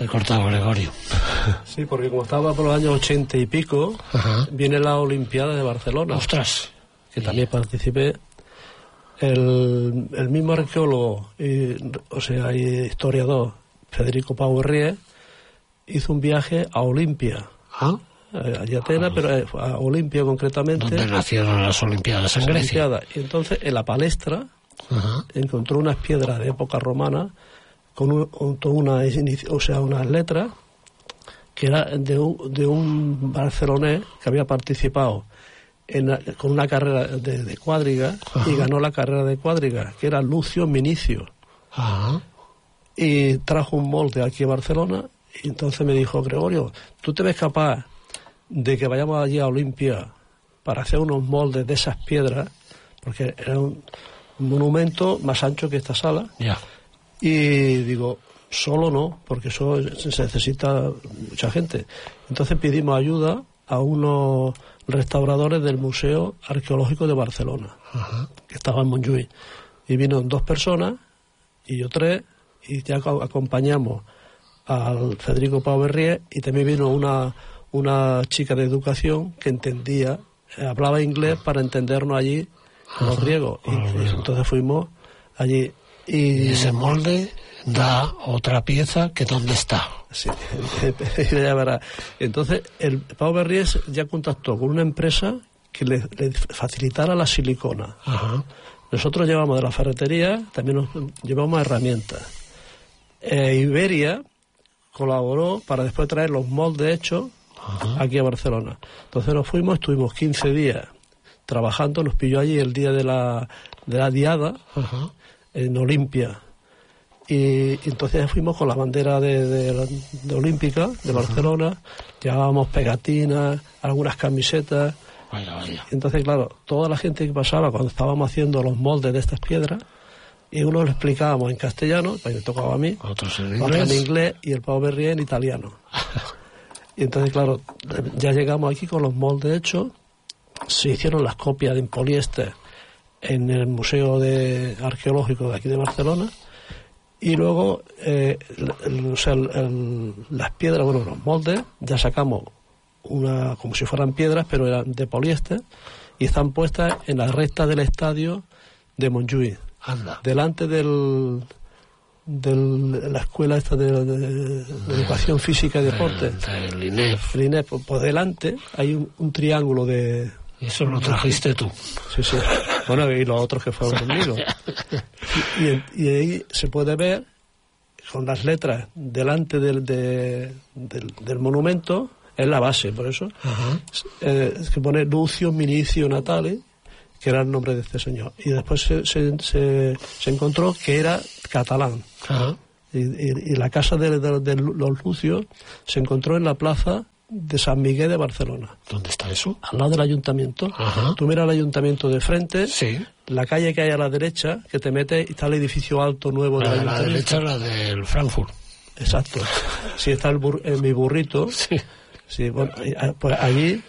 he cortado, Gregorio. Sí, porque como estaba por los años 80 y pico, viene la Olimpiada de Barcelona. ¡Ostras! Que también participé. El mismo arqueólogo, y historiador, Federico Pau Berrié, hizo un viaje a Olimpia. Allí a Atenas, pero a Olimpia concretamente. Donde nacieron las Olimpiadas en Grecia. Y entonces en la palestra encontró unas piedras de época romana con unas letras que era de un barcelonés que había participado con una carrera de cuadriga y ganó la carrera de cuadriga, que era Lucio Minicio. Y trajo un molde aquí a Barcelona y entonces me dijo: Gregorio, ¿tú te ves capaz de que vayamos allí a Olimpia para hacer unos moldes de esas piedras? Porque era un monumento más ancho que esta sala. Y digo, solo no, porque eso se necesita mucha gente. Entonces pedimos ayuda a unos restauradores del Museo Arqueológico de Barcelona, que estaba en Montjuïc. Y vino 2 personas y yo 3, y ya acompañamos al Federico Pau Berrié, y también vino una chica de educación que entendía, hablaba inglés para entendernos allí los griegos. Y entonces fuimos allí. Y ese molde da otra pieza que ¿dónde está? Sí, ya verá. Entonces el Pau Berrié ya contactó con una empresa que le facilitara la silicona. Nosotros llevamos de la ferretería, también nos llevamos herramientas. Iberia colaboró para después traer los moldes hechos aquí a Barcelona. Entonces nos fuimos, estuvimos 15 días trabajando, nos pilló allí el día de la diada en Olimpia. Y entonces fuimos con la bandera de olímpica de Barcelona, llevábamos pegatinas, algunas camisetas. Vaya. Entonces, claro, toda la gente que pasaba cuando estábamos haciendo los moldes de estas piedras, y uno lo explicábamos en castellano, pues me tocaba a mí, otros en inglés y el Pau Berrié en italiano. Y entonces, claro, ya llegamos aquí con los moldes hechos, se hicieron las copias en poliéster en el Museo Arqueológico de aquí de Barcelona, y luego las piedras, los moldes, ya sacamos como si fueran piedras, pero eran de poliéster, y están puestas en la recta del estadio de Montjuïc, delante de la escuela esta de educación física y deporte, el INEF. El INEF, por delante hay un triángulo de... Eso lo trajiste tú. Sí. Bueno, y los otros que fueron conmigo. Y ahí se puede ver, con las letras delante del monumento, es la base, por eso, es que pone Lucio Minicio Natale, que era el nombre de este señor. Y después se encontró que era catalán. Y la casa de los Lucios se encontró en la plaza de San Miguel de Barcelona. ¿Dónde está eso? Al lado del ayuntamiento. Tú miras el ayuntamiento de frente, sí. La calle que hay a la derecha, que te metes, y está el edificio alto nuevo del ayuntamiento. A la derecha, la del Frankfurt. Exacto. Sí, está mi burrito. Sí, bueno, pues allí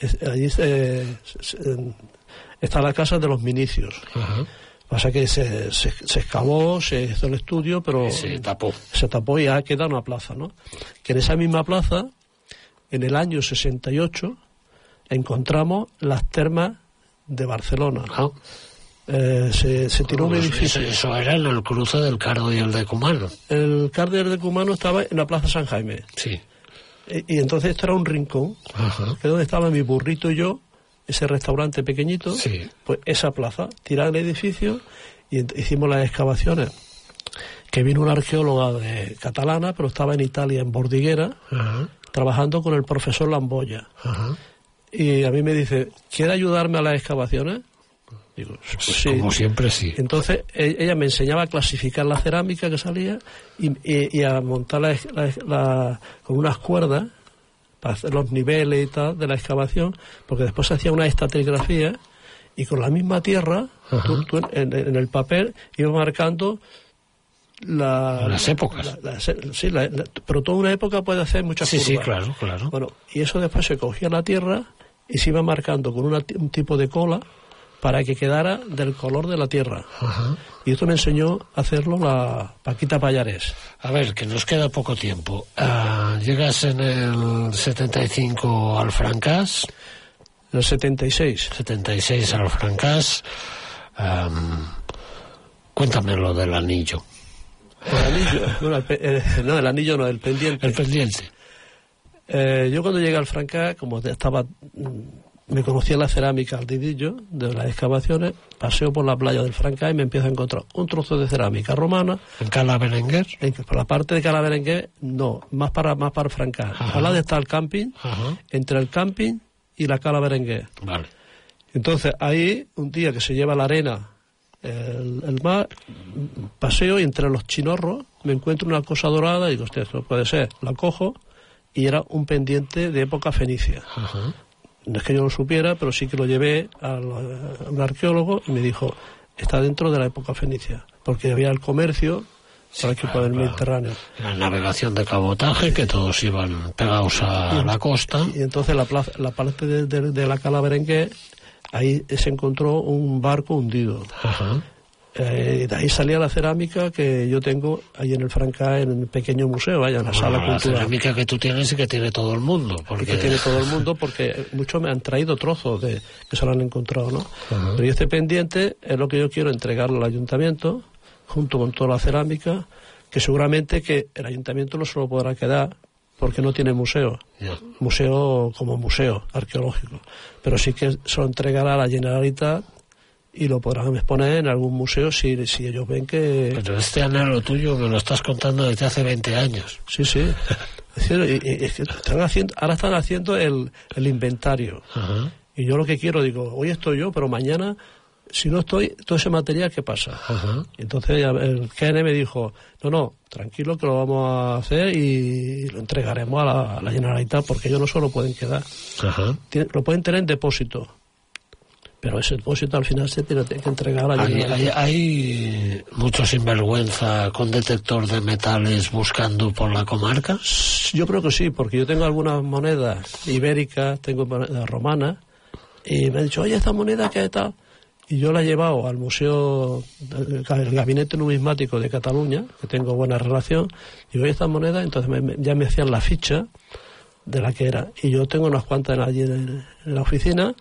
está la casa de los Minicios. Pasa que se excavó, se hizo el estudio, pero se tapó y ya queda una plaza, ¿no? Que en esa misma plaza, en el año 68, encontramos las termas de Barcelona. Se tiró un edificio. Eso era en el cruce del Cardo y el Decumano. El Cardo y el Decumano estaba en la Plaza San Jaime. Sí. Y entonces esto era un rincón, que es donde estaba mi burrito y yo, ese restaurante pequeñito, pues esa plaza, tirar el edificio, y hicimos las excavaciones. Que vino una arqueóloga catalana, pero estaba en Italia, en Bordiguera, trabajando con el profesor Lamboya. Y a mí me dice, ¿quiere ayudarme a las excavaciones? Digo, pues sí. Como siempre, sí. Entonces ella me enseñaba a clasificar la cerámica que salía y a montar con unas cuerdas para hacer los niveles y tal de la excavación, porque después se hacía una estratigrafía y con la misma tierra tú en el papel ibas marcando las épocas. Pero toda una época puede hacer muchas curvas. Sí, claro. Bueno, y eso después se cogía la tierra y se iba marcando con un tipo de cola para que quedara del color de la tierra. Ajá. Y esto me enseñó a hacerlo la Paquita Pallares. A ver, que nos queda poco tiempo. Llegas en el 75 al Francás. En el 76. 76 al Francás. Cuéntame lo del anillo. El anillo, no, el anillo no, el pendiente. El pendiente. Yo cuando llegué al Francás, como estaba, me conocía la cerámica al dedillo de las excavaciones, paseo por la playa del Francás y me empiezo a encontrar un trozo de cerámica romana. ¿En Cala Berenguer? Por la parte de Cala Berenguer, no, más para el Francás. Al lado está el camping, entre el camping y la Cala Berenguer. Vale. Entonces ahí, un día que se lleva la arena, el mar, paseo y entre los chinorros me encuentro una cosa dorada y digo, hostia, esto puede ser. La cojo y era un pendiente de época fenicia. Ajá. No es que yo lo supiera, pero sí que lo llevé a un arqueólogo y me dijo, está dentro de la época fenicia, porque había el comercio por aquí por el Mediterráneo. La navegación de cabotaje, que todos iban pegados a la costa. Y entonces la parte de la Cala Berenguer, ahí se encontró un barco hundido. Ajá. De ahí salía la cerámica que yo tengo ahí en el Francás, en el pequeño museo, en la sala cultural. La cerámica que tú tienes y que tiene todo el mundo. Porque... que tiene todo el mundo, porque muchos me han traído trozos que se lo han encontrado, ¿no? Ajá. Pero este pendiente es lo que yo quiero entregarle al ayuntamiento, junto con toda la cerámica, que seguramente que el ayuntamiento no se lo podrá quedar, porque no tiene museo. Ya. Museo como museo arqueológico. Pero sí que se lo entregará a la Generalitat y lo podrán exponer en algún museo si ellos ven que... Pero este anhelo tuyo me lo estás contando desde hace 20 años. Sí, sí. Es decir, es que ahora están haciendo el inventario. Ajá. Y yo lo que quiero, digo, hoy estoy yo, pero mañana, si no estoy, todo ese material, ¿qué pasa? Ajá. Entonces el KN me dijo, no, tranquilo que lo vamos a hacer y lo entregaremos a la Generalitat, porque ellos no solo pueden quedar. Ajá. Lo pueden tener en depósito. Pero ese depósito al final se tiene que entregar a la Generalitat. ¿Hay mucho sinvergüenza con detector de metales buscando por la comarca? Yo creo que sí, porque yo tengo algunas monedas ibéricas, tengo monedas romanas, y me han dicho, oye, esta moneda que está... Y yo la he llevado al museo, el gabinete numismático de Cataluña, que tengo buena relación, y oye, estas monedas, entonces ya me hacían la ficha de la que era. Y yo tengo unas cuantas allí en la oficina,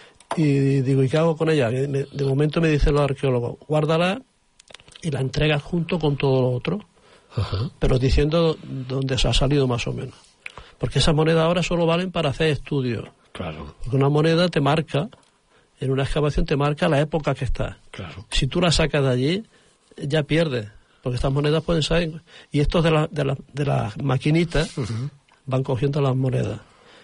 y digo, ¿y qué hago con ella? De momento me dicen los arqueólogos, guárdala y la entregas junto con todo lo otro. Ajá. Pero diciendo dónde se ha salido más o menos. Porque esas monedas ahora solo valen para hacer estudios. Claro. Porque una moneda te marca, en una excavación te marca la época que está. Claro. Si tú la sacas de allí, ya pierdes. Porque estas monedas pueden ser... Y estos de las maquinitas van cogiendo las monedas.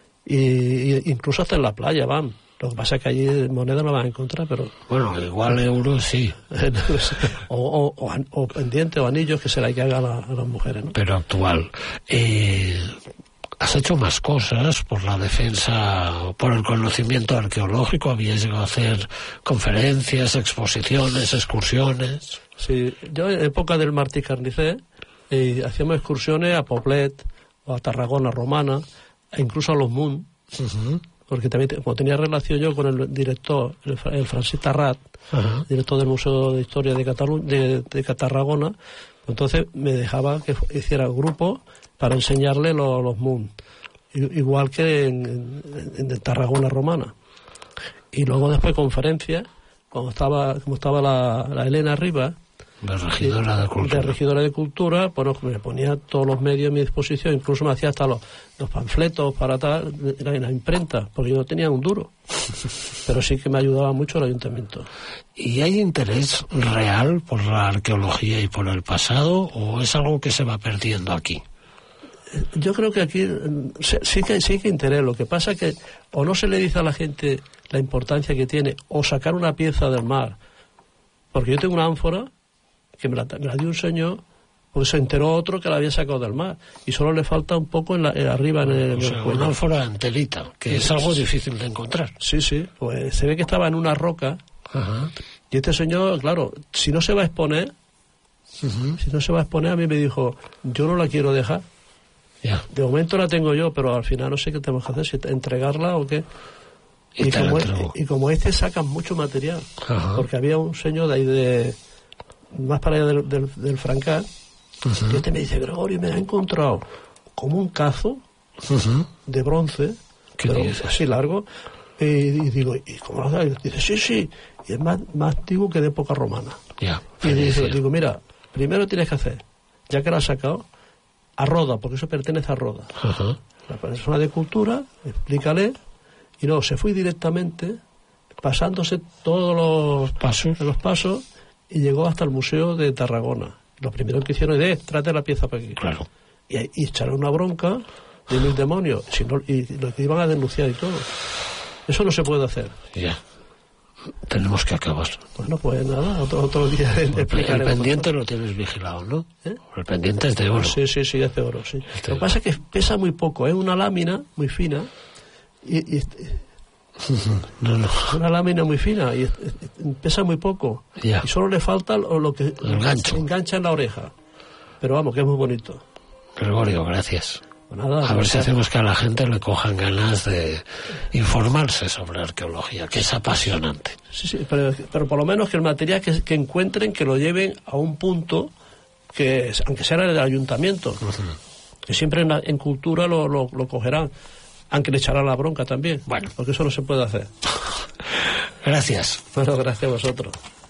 Y incluso hasta en la playa van. Lo que pasa es que allí monedas no vas a encontrar, pero... Bueno, igual euros sí. o pendientes o anillos que se le haga a las mujeres, ¿no? Pero actual. Has hecho más cosas por la defensa, por el conocimiento arqueológico. Habías llegado a hacer conferencias, exposiciones, excursiones. Sí, yo en época del Martí Carnicé hacíamos excursiones a Poblet o a Tarragona Romana, e incluso a los Mun. Porque también, como tenía relación yo con el director, el Francis Tarrat, director del Museo de Historia de Cataluña, de Tarragona, entonces me dejaba que hiciera grupo para enseñarle los Mun, igual que en Tarragona Romana. Y luego después conferencias, como estaba la Elena Rivas, de regidora de cultura, bueno, me ponía todos los medios a mi disposición, incluso me hacía hasta los panfletos para tal, en la imprenta, porque yo no tenía un duro. Pero sí que me ayudaba mucho el ayuntamiento. ¿Y hay interés real por la arqueología y por el pasado, o es algo que se va perdiendo aquí? Yo creo que aquí sí que hay interés. Lo que pasa es que o no se le dice a la gente la importancia que tiene, o sacar una pieza del mar. Porque yo tengo una ánfora que me la dio un señor, pues se enteró otro que la había sacado del mar, y solo le falta un poco arriba en el cuello. Una ánfora en telita, que es algo difícil de encontrar. Sí, pues se ve que estaba en una roca. Y este señor, claro, si no se va a exponer, a mí me dijo, yo no la quiero dejar. Ya. De momento la tengo yo, pero al final no sé qué tenemos que hacer, si entregarla o qué. Y como sacan mucho material. Ajá. Porque había un señor de ahí más para allá del Francal, y me dice, Gregorio, me ha encontrado como un cazo de bronce, pero así largo, y digo, ¿y cómo lo sabes? Dice, sí, y es más antiguo que de época romana. Y digo, mira, primero tienes que hacer, ya que lo has sacado, a Roda, porque eso pertenece a Roda. La persona de cultura, explícale, y no, se fue directamente, pasándose todos los pasos, y llegó hasta el Museo de Tarragona. Lo primero que hicieron es, tráete la pieza para aquí. Claro. Y echaron una bronca de mil demonios, y lo que iban a denunciar y todo. Eso no se puede hacer. Ya. Tenemos que acabar. Bueno, pues nada, otro día explicaremos. El pendiente lo tienes vigilado, ¿no? El pendiente es de oro. Sí, es de oro, sí. Lo que pasa es que pesa muy poco, es una lámina muy fina, No. Una lámina muy fina y pesa muy poco. Ya. Y solo le falta lo que se engancha en la oreja. Pero vamos, que es muy bonito. Gregorio, gracias. Pues nada, a ver si hacemos que a la gente le cojan ganas de informarse sobre arqueología, que es apasionante. Sí, pero por lo menos que el material que encuentren, que lo lleven a un punto que, aunque sea en el ayuntamiento, que siempre en cultura lo cogerán. Aunque le echará la bronca también. Bueno. Porque eso no se puede hacer. Gracias. Bueno, gracias a vosotros.